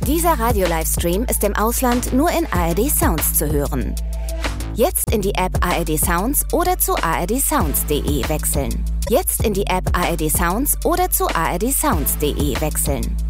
Dieser Radio-Livestream ist im Ausland nur in ARD Sounds zu hören. Jetzt in die App ARD Sounds oder zu ardsounds.de wechseln. Jetzt in die App ARD Sounds oder zu ardsounds.de wechseln.